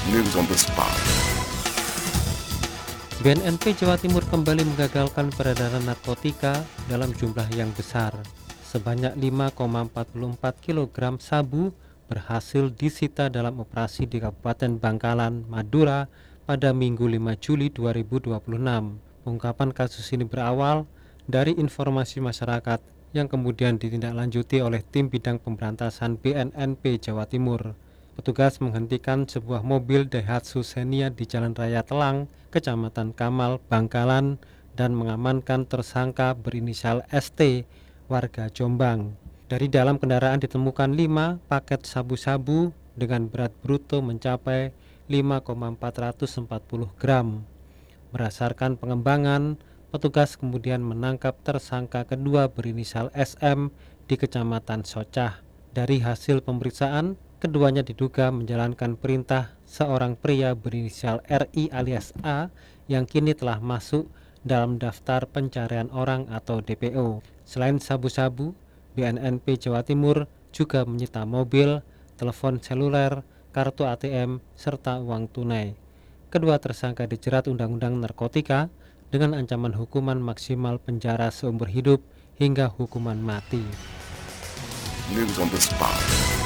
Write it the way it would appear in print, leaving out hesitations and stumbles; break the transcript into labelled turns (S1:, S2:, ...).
S1: News on the spot.
S2: BNNP Jawa Timur kembali menggagalkan peredaran narkotika dalam jumlah yang besar. Sebanyak 5,44 kg sabu berhasil disita dalam operasi di Kabupaten Bangkalan, Madura pada Minggu 5 Juli 2026. Pengungkapan kasus ini berawal dari informasi masyarakat yang kemudian ditindaklanjuti oleh tim bidang pemberantasan BNNP Jawa Timur. Petugas menghentikan sebuah mobil Daihatsu Xenia di Jalan Raya Telang, Kecamatan Kamal, Bangkalan, dan mengamankan tersangka berinisial ST, warga Jombang. Dari dalam kendaraan ditemukan 5 paket sabu-sabu dengan berat bruto mencapai 5,440 gram. Berdasarkan pengembangan, petugas kemudian menangkap tersangka kedua berinisial SM di Kecamatan Socah. Dari hasil pemeriksaan, keduanya diduga menjalankan perintah seorang pria berinisial RI alias A yang kini telah masuk dalam daftar pencarian orang atau DPO. Selain sabu-sabu, BNNP Jawa Timur juga menyita mobil, telepon seluler, kartu ATM, serta uang tunai. Kedua tersangka dijerat Undang-Undang Narkotika dengan ancaman hukuman maksimal penjara seumur hidup hingga hukuman mati.
S1: News on the spot.